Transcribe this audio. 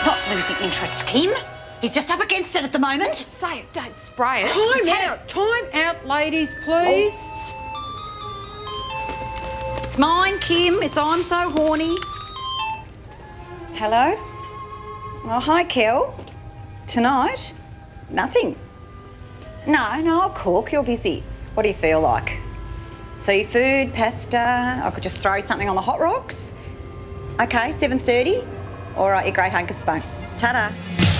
not losing interest, Kim. He's just up against it at the moment. Just say it, don't spray it. Time out, ladies, please. It's mine, Kim. It's I'm so horny. Hello? Oh, hi, Kel. Tonight? Nothing. No, I'll cook. You're busy. What do you feel like? Seafood, pasta? I could just throw something on the hot rocks? Okay, 7:30? All right, you great hunk of spunk. Ta-da.